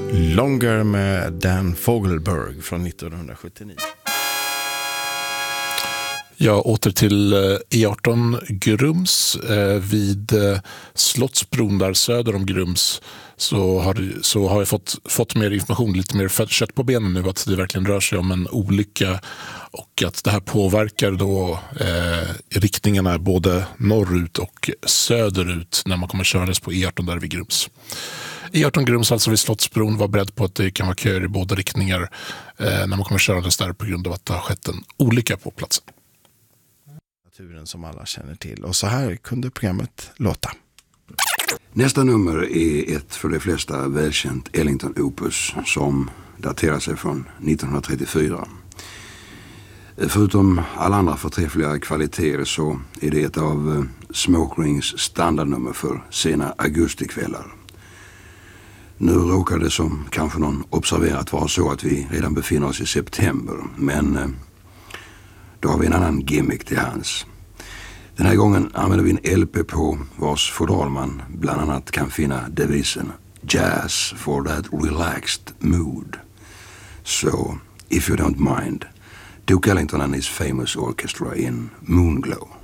Longer med Dan Fogelberg från 1979. Ja, åter till E18 Grums. Vid Slottsbron där söder om Grums så har jag fått mer information, lite mer kött på benen nu, att det verkligen rör sig om en olycka och att det här påverkar då riktningarna både norrut och söderut när man kommer köras på E18 där vid Grums. E18 Grums, alltså vid Slottsbron, var beredd på att det kan vara köer i båda riktningar när man kommer köras där på grund av att det har skett en olycka på platsen. Naturen som alla känner till. Och så här kunde programmet låta. Nästa nummer är ett för de flesta välkänt Ellington Opus som daterar sig från 1934. Förutom alla andra förträffliga kvaliteter så är det ett av Smoke Rings standardnummer för sena augustikvällar. Nu råkar det, som kanske någon observerat, vara så att vi redan befinner oss i september, men då har vi en annan gimmick till hands. Den här gången använder vi en LP på vars fodral man bland annat kan finna devisen Jazz for that relaxed mood. So, if you don't mind, Duke Ellington and his famous orchestra in Moonglow.